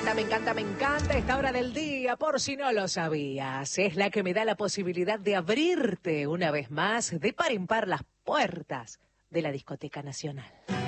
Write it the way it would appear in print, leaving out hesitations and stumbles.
me encanta esta hora del día, por si no lo sabías. Es la que me da la posibilidad de abrirte una vez más, de par en par las puertas de la Discoteca Nacional.